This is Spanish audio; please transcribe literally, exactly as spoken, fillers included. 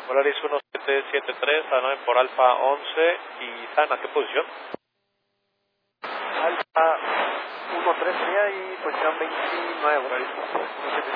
Polaris uno siete siete tres, anoen por Alfa once y ¿saben a qué posición? Alfa uno tres sería y posición veintinueve.